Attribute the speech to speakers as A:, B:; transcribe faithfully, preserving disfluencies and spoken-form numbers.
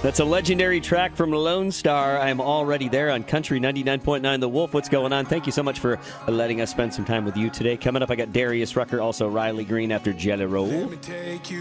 A: That's a legendary track from Lone Star. I'm already there on Country ninety-nine point nine The Wolf. What's going on? Thank you so much for letting us spend some time with you today. Coming up, I got Darius Rucker, also Riley Green after Jelly Roll.